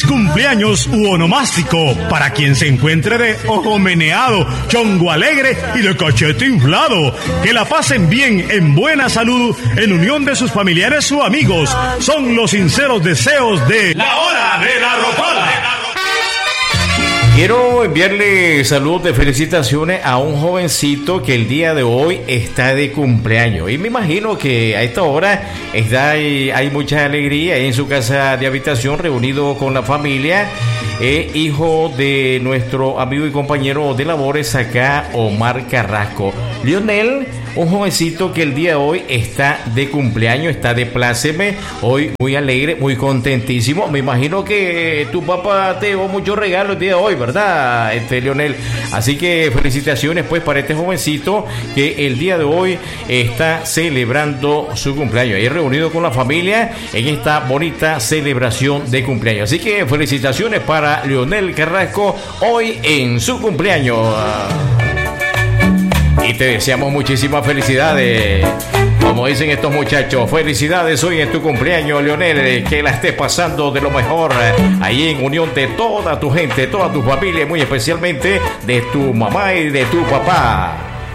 cumpleaños u onomástico para quien se encuentre de ojo meneado, chongo alegre y de cachete inflado. Que la pasen bien, en buena salud, en unión de sus familiares o amigos. Son los sinceros deseos de La Hora de la Rocola. Quiero enviarle saludos de felicitaciones a un jovencito que el día de hoy está de cumpleaños. Y me imagino que a esta hora hay mucha alegría en su casa de habitación, reunido con la familia. Hijo de nuestro amigo y compañero de labores acá, Omar Carrasco. Lionel, un jovencito que el día de hoy está de cumpleaños, está de pláceme, hoy muy alegre, muy contentísimo. Me imagino que tu papá te dio muchos regalos el día de hoy, ¿verdad, Lionel? Así que felicitaciones pues para este jovencito que el día de hoy está celebrando su cumpleaños, ahí reunido con la familia en esta bonita celebración de cumpleaños. Así que felicitaciones para Lionel Carrasco hoy en su cumpleaños. Y te deseamos muchísimas felicidades. Como dicen estos muchachos, felicidades hoy en tu cumpleaños, Lionel. Que la estés pasando de lo mejor ahí en unión de toda tu gente, toda tu familia, muy especialmente de tu mamá y de tu papá.